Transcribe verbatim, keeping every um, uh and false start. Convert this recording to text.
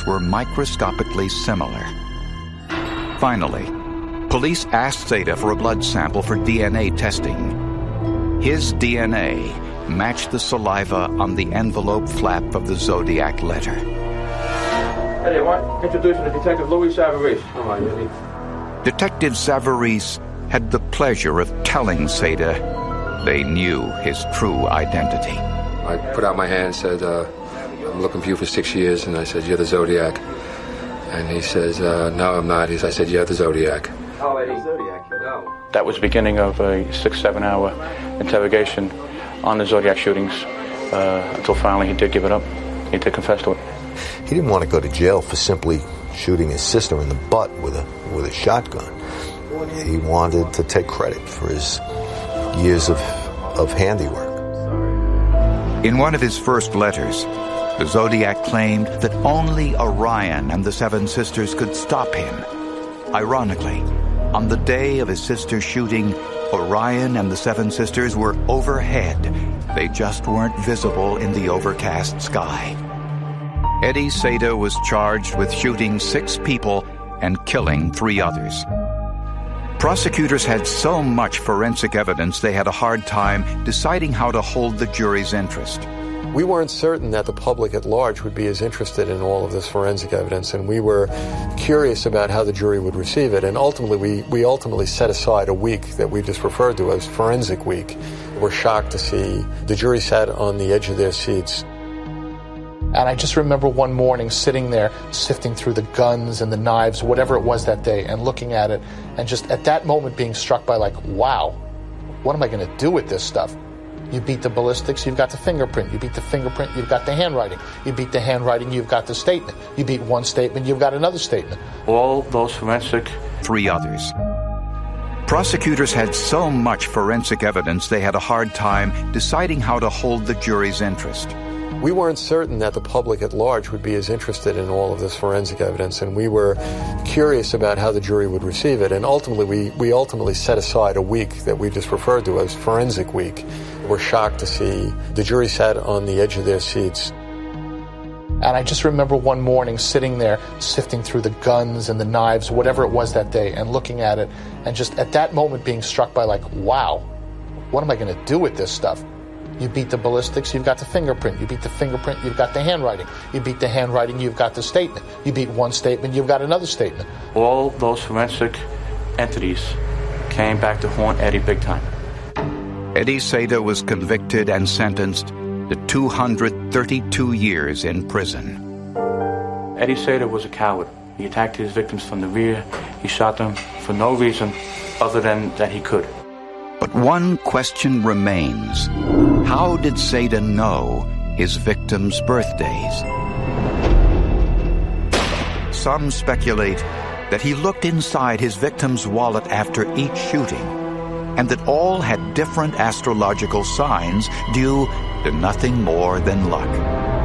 were microscopically similar. Finally, police asked Zeta for a blood sample for D N A testing. His D N A matched the saliva on the envelope flap of the Zodiac letter. Hey, I want introducing the Detective Louis Savarese. Come on, Louis. Detective Savarese had the pleasure of telling Zeta they knew his true identity. I put out my hand and said, uh, I'm looking for you for six years, and I said, you're the Zodiac. And he says, uh, no, I'm not. He said, I said, you're the Zodiac. Oh, Eddie Zodiac. No. That was the beginning of a six, seven hour interrogation on the Zodiac shootings, uh, until finally he did give it up. He did confess to it. He didn't want to go to jail for simply shooting his sister in the butt with a with a shotgun. He wanted to take credit for his years of, of handiwork. In one of his first letters, the Zodiac claimed that only Orion and the Seven Sisters could stop him. Ironically, on the day of his sister's shooting, Orion and the Seven Sisters were overhead. They just weren't visible in the overcast sky. Eddie Seda was charged with shooting six people and killing three others. Prosecutors had so much forensic evidence they had a hard time deciding how to hold the jury's interest. We weren't certain that the public at large would be as interested in all of this forensic evidence, and we were curious about how the jury would receive it. And ultimately, we, we ultimately set aside a week that we just referred to as Forensic Week. We're shocked to see the jury sat on the edge of their seats. And I just remember one morning sitting there, sifting through the guns and the knives, whatever it was that day, and looking at it, and just at that moment being struck by, like, wow, what am I going to do with this stuff? You beat the ballistics, you've got the fingerprint. You beat the fingerprint, you've got the handwriting. You beat the handwriting, you've got the statement. You beat one statement, you've got another statement. All those forensic... Three others. Prosecutors had so much forensic evidence they had a hard time deciding how to hold the jury's interest. We weren't certain that the public at large would be as interested in all of this forensic evidence, and we were curious about how the jury would receive it. And ultimately, we, we ultimately set aside a week that we just referred to as Forensic Week. We're shocked to see the jury sat on the edge of their seats. And I just remember one morning sitting there, sifting through the guns and the knives, whatever it was that day, and looking at it, and just at that moment being struck by, like, wow, what am I going to do with this stuff? You beat the ballistics, you've got the fingerprint. You beat the fingerprint, you've got the handwriting. You beat the handwriting, you've got the statement. You beat one statement, you've got another statement. All those forensic entities came back to haunt Eddie big time. Eddie Seda was convicted and sentenced to two hundred thirty-two years in prison. Eddie Seda was a coward. He attacked his victims from the rear. He shot them for no reason other than that he could. But one question remains. How did Seda know his victims' birthdays? Some speculate that he looked inside his victims' wallet after each shooting, and that all had different astrological signs due to nothing more than luck.